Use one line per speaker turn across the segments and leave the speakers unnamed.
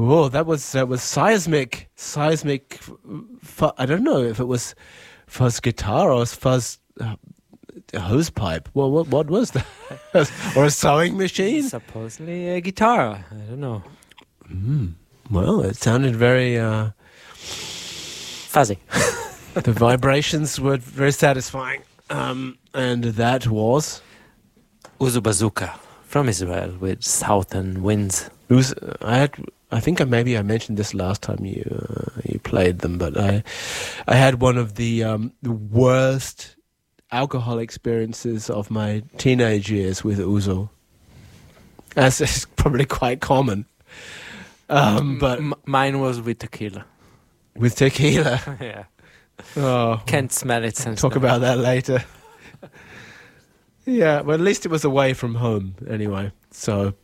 Oh, that was seismic. I don't know if it was fuzz guitar or fuzz hose pipe. Well, what was that? Or a sewing machine?
Supposedly a guitar. I don't know.
Well, it sounded very
Fuzzy.
the vibrations were very satisfying. And that was
Uzu Bazooka from Israel with Southern Winds.
I think I mentioned this last time you played them, but I had one of the worst alcohol experiences of my teenage years with Uzo. As is probably quite common. But
mine was with tequila.
With tequila.
Yeah.
Oh,
Can't smell it since
talk
then.
about that later. Yeah, well, at least it was away from home anyway. So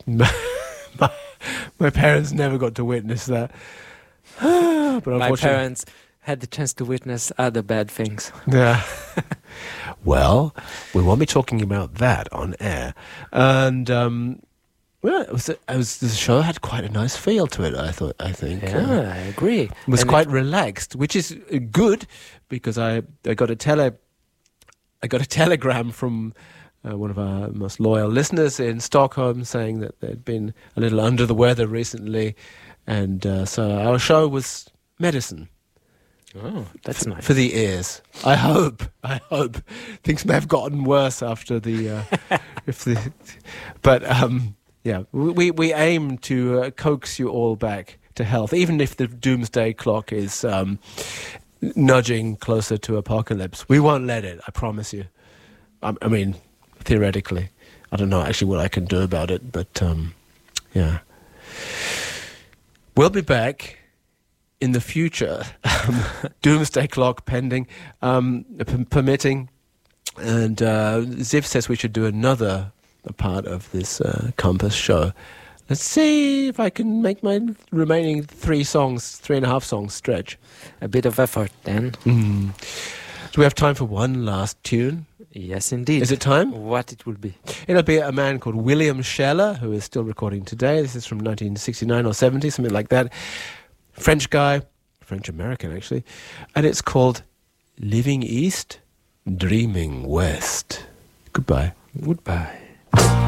my parents never got to witness that. But
My
unfortunately,
parents had the chance to witness other bad things.
yeah. Well, we won't be talking about that on air. And well, the show had quite a nice feel to it. I think.
Yeah, I agree.
It was
And
quite relaxed, which is good because I got a telegram from one of our most loyal listeners in Stockholm saying that they'd been a little under the weather recently, and so our show was medicine.
Oh, that's nice.
For the ears. I hope things may have gotten worse after the but yeah, we aim to coax you all back to health, even if the doomsday clock is nudging closer to apocalypse. We won't let it, I promise you. I mean, theoretically. I don't know actually what I can do about it, but yeah. We'll be back in the future, doomsday clock pending, permitting, and Ziv says we should do another part of this Compass show. Let's see if I can make my remaining 3.5 songs stretch.
A bit of effort then.
Do we have time for one last tune?
Yes, indeed.
Is it time?
What it will be?
It'll be a man called William Scheller, who is still recording today. This is from 1969 or 70, something like that. French guy, French-American actually. And it's called Living East, Dreaming West. Goodbye.
Goodbye.